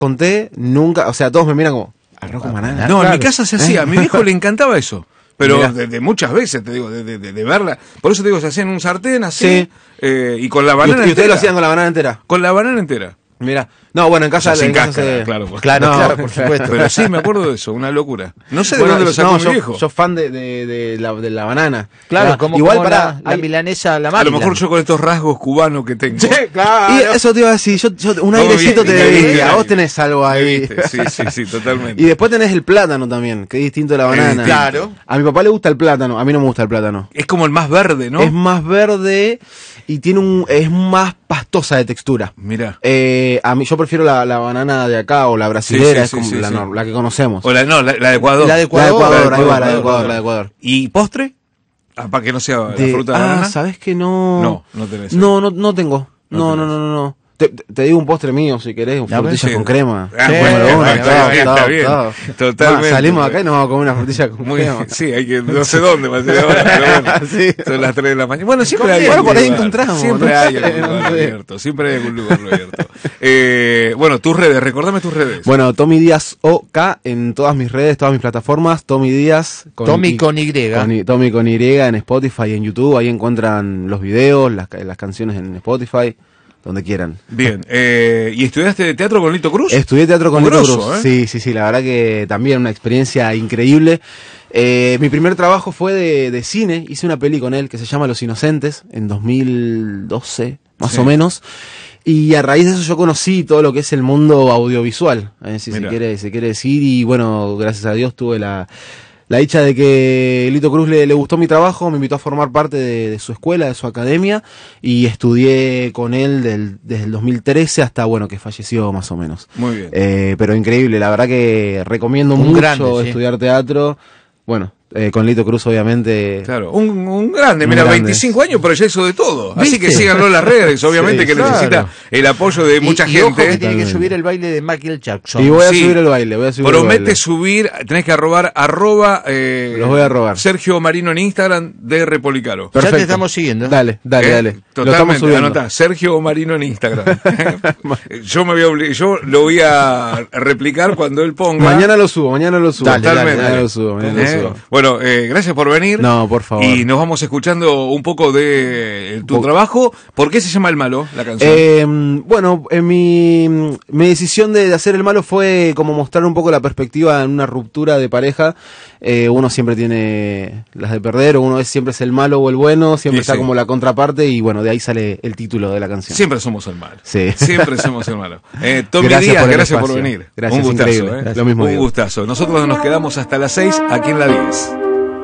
conté, nunca, o sea, todos me miran como, arroz con banana. No, Claro. en mi casa se hacía, a mi viejo le encantaba eso. Pero Mirá. de muchas veces, te digo, de verla. Por eso te digo, se hacía en un sartén así, Sí. y con la ¿Y banana ustedes lo entera. hacían con la banana entera? Con la banana entera. Mira. No, bueno, en casa... O sea, sin en casa cáscara, claro, porque- Claro, por supuesto. Pero sí, me acuerdo de eso, una locura. No sé de Bueno, dónde lo sacó no, mi yo, viejo. yo fan de la banana. Claro, Ya, como, igual como para la milanesa, la A lo Maryland. mejor yo con estos rasgos cubanos que tengo. Y eso te iba a decir, yo un No, airecito bien, te bien, veía, bien. vos tenés algo ahí. ¿Viste? Sí, totalmente. Y después tenés el plátano también, que es distinto de la banana. Claro. A mi papá le gusta el plátano, a mí no me gusta el plátano. Es como el más verde, ¿no? Es más verde y es más pastosa de textura. Mirá. A mí yo prefiero la banana de acá o la brasilera, es como sí, la, sí. la que conocemos. O la de Ecuador. La de Ecuador, ahí va, la de Ecuador. Ecuador, la de Ecuador. ¿Y postre? Ah, para que no sea la fruta de banana. ¿Sabés que no? No tenés. No tengo. No No. Te digo un postre mío si querés, frutillas sí. con crema. Ah, Sí, bueno, bueno, está bien. Totalmente. Salimos acá y nos vamos a comer una frutilla con Muy, crema. sí, hay que, no sé dónde va a ser ahora, pero bueno, Sí. son las 3 de la mañana. Bueno, siempre hay Bueno, algún por ahí lugar. encontramos, Siempre no hay sé, algún lugar no sé. abierto, siempre hay algún lugar abierto. Bueno, tus redes, recordame tus redes. Bueno, Tommy Díaz OK en todas mis redes, todas mis plataformas. Tommy Díaz. Tommy con Y. Tommy con Y en Spotify y en YouTube. Ahí encuentran los videos, las canciones en Spotify, donde quieran. Bien, ¿y estudiaste teatro con Lito Cruz? Estudié teatro con Lito Grosso, Cruz. ¿eh? Sí, la verdad que también una experiencia increíble. Mi primer trabajo fue de cine, hice una peli con él que se llama Los Inocentes, en 2012, más Sí. o menos. Y a raíz de eso yo conocí todo lo que es el mundo audiovisual, si se Mirá. quiere decir, y bueno, gracias a Dios tuve la dicha de que Lito Cruz le gustó mi trabajo, me invitó a formar parte de su escuela, de su academia, y estudié con él desde el 2013 hasta, bueno, que falleció más o menos. Muy bien. Pero increíble, la verdad que recomiendo Un mucho grande, sí. estudiar teatro. Bueno, con Lito Cruz obviamente. Claro, un grande, Un mira, grande. 25 años, pero ya hizo de todo. Así ¿Viste? que síganlo en las redes, obviamente Sí, que claro. necesita el apoyo de mucha y ojo que gente. tiene que Totalmente. subir el baile de Michael Jackson. Y voy a Sí. subir el baile, voy a subir el Promete baile. subir, tenés que arrobar arroba Los voy a robar. Sergio Marino en Instagram de Repolicaro. Ya te estamos siguiendo. Dale. Lo estamos Totalmente, subiendo. anotá, Sergio Marino en Instagram. yo lo voy a replicar cuando él ponga. Mañana lo subo. Dale, Totalmente. Mañana lo subo. Bueno, gracias por venir. No, por favor. Y nos vamos escuchando un poco de tu trabajo. ¿Por qué se llama El Malo, la canción? Bueno, mi decisión de hacer el malo fue como mostrar un poco la perspectiva en una ruptura de pareja. Uno siempre tiene las de perder, o uno siempre es el malo o el bueno, siempre Sí, está sí. como la contraparte, y bueno, de ahí sale el título de la canción. Siempre somos el malo. Sí. Siempre somos el malo. Tommy Gracias Díaz, por el gracias por espacio. venir. Gracias, un gustazo, increíble. Lo mismo Un digo. gustazo. Nosotros nos quedamos hasta las 6 aquí en La 10.